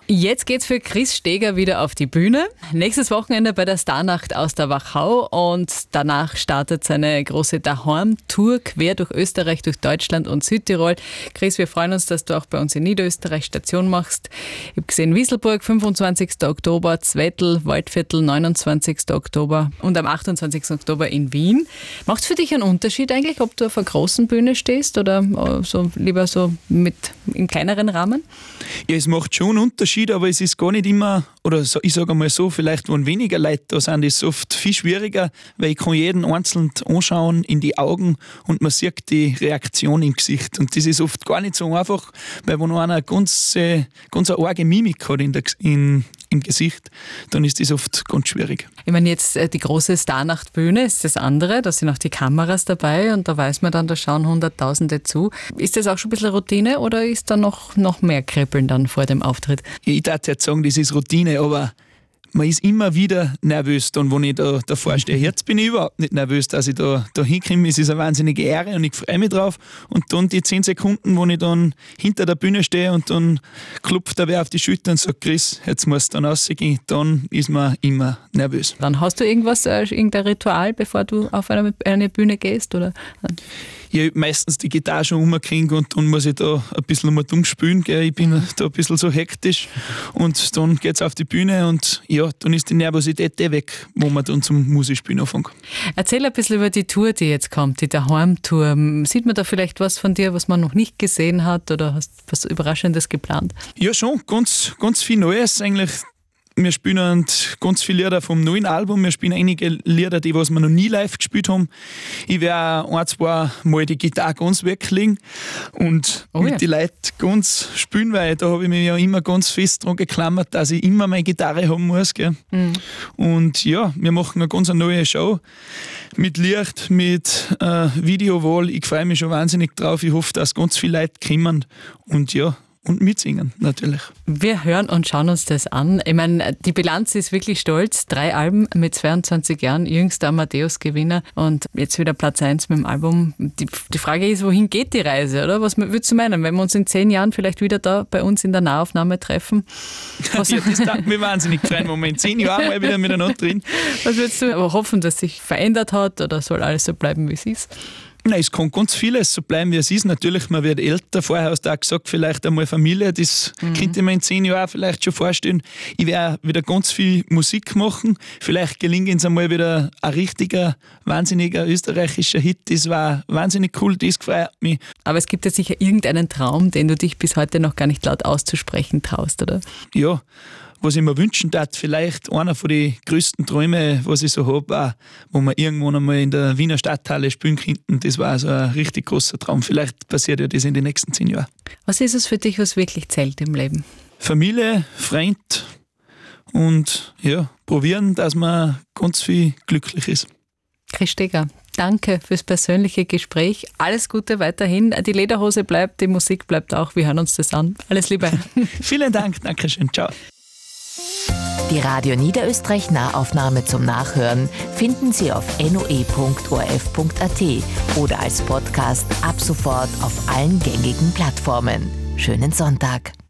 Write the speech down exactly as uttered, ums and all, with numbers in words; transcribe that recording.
Jetzt geht's für Chris Steger wieder auf die Bühne. Nächstes Wochenende bei der Starnacht aus der Wachau und danach startet seine große Daheim-Tour quer durch Österreich, durch Deutschland und Südtirol. Chris, wir freuen uns, dass du auch bei uns in Niederösterreich Station machst. Ich habe gesehen, Wieselburg, fünfundzwanzigsten Oktober, Zwettl, Waldviertel, neunundzwanzigsten Oktober und am achtundzwanzigsten Oktober in Wien. Macht es für dich einen Unterschied eigentlich, ob du auf einer großen Bühne stehst oder so lieber so mit im kleineren Rahmen? Ja, es macht schon einen Unterschied, aber es ist gar nicht immer, oder so, ich sage mal so, vielleicht wenn weniger Leute da sind, ist es oft viel schwieriger, weil ich kann jeden einzeln anschauen in die Augen und man sieht die Reaktion im Gesicht. Und das ist oft gar nicht so einfach, weil wenn einer eine ganz, äh, ganz eine arge Mimik hat in der, in, im Gesicht, dann ist das oft ganz schwierig. Ich meine, jetzt äh, die große Starnacht-Bühne ist das andere, da sind auch die Kameras dabei und da weiß man dann, da schauen Hunderttausende zu. Ist das auch schon ein bisschen Routine oder ist da noch, noch mehr Kribbeln dann vor dem Auftritt? Ich darf jetzt sagen, das ist Routine, aber man ist immer wieder nervös, dann, wenn ich da davor stehe. Jetzt bin ich überhaupt nicht nervös, dass ich da, da hinkomme. Es ist eine wahnsinnige Ehre und ich freue mich drauf. Und dann die zehn Sekunden, wo ich dann hinter der Bühne stehe und dann klopft der wer auf die Schulter und sagt, Chris, jetzt musst du dann rausgehen, dann ist man immer nervös. Dann hast du irgendwas, äh, irgendein Ritual, bevor du auf eine, eine Bühne gehst? Oder? Ich habe meistens die Gitarre schon umgekriegt und dann muss ich da ein bisschen mal dumm spielen. Gell. Ich bin da ein bisschen so hektisch und dann geht es auf die Bühne und ja, dann ist die Nervosität eh weg, wo man dann zum Musikspielen anfängt. Erzähl ein bisschen über die Tour, die jetzt kommt, die Daheim-Tour. Sieht man da vielleicht was von dir, was man noch nicht gesehen hat oder hast was Überraschendes geplant? Ja schon, ganz, ganz viel Neues eigentlich. Wir spielen ganz viele Lieder vom neuen Album. Wir spielen einige Lieder, die was wir noch nie live gespielt haben. Ich werde ein, zwei Mal die Gitarre ganz weglegen und oh, mit ja. den Leuten ganz spielen, weil da habe ich mich ja immer ganz fest dran geklammert, dass ich immer meine Gitarre haben muss. Gell? Mhm. Und ja, wir machen eine ganz neue Show mit Licht, mit äh, Videowahl. Ich freue mich schon wahnsinnig drauf. Ich hoffe, dass ganz viele Leute kommen und ja, und mitsingen, natürlich. Wir hören und schauen uns das an. Ich meine, die Bilanz ist wirklich stolz. Drei Alben mit zweiundzwanzig Jahren, jüngster Amadeus-Gewinner und jetzt wieder Platz eins mit dem Album. Die, die Frage ist, wohin geht die Reise, oder? Was würdest du meinen, wenn wir uns in zehn Jahren vielleicht wieder da bei uns in der Nahaufnahme treffen? Was ja, das darf mich wahnsinnig freuen, wenn wir in zehn Jahren mal wieder miteinander drin. Was würdest du aber hoffen, dass sich verändert hat oder soll alles so bleiben, wie es ist? Nein, es kann ganz vieles so bleiben, wie es ist. Natürlich, man wird älter. Vorher hast du auch gesagt, vielleicht einmal Familie. Das mhm. könnte ich mir in zehn Jahren vielleicht schon vorstellen. Ich werde wieder ganz viel Musik machen. Vielleicht gelingt uns einmal wieder ein richtiger, wahnsinniger österreichischer Hit. Das war wahnsinnig cool, das freut mich. Aber es gibt ja sicher irgendeinen Traum, den du dich bis heute noch gar nicht laut auszusprechen traust, oder? Ja. Was ich mir wünschen darf, vielleicht einer von den größten Träumen, was ich so habe, wo wir irgendwann einmal in der Wiener Stadthalle spielen könnten. Das war also ein richtig großer Traum. Vielleicht passiert ja das in den nächsten zehn Jahren. Was ist es für dich, was wirklich zählt im Leben? Familie, Freund und ja, probieren, dass man ganz viel glücklich ist. Chris Steger, danke fürs persönliche Gespräch. Alles Gute weiterhin. Die Lederhose bleibt, die Musik bleibt auch. Wir hören uns das an. Alles Liebe. Vielen Dank, danke schön. Ciao. Die Radio Niederösterreich Nahaufnahme zum Nachhören finden Sie auf n o e punkt o r f punkt a t oder als Podcast ab sofort auf allen gängigen Plattformen. Schönen Sonntag.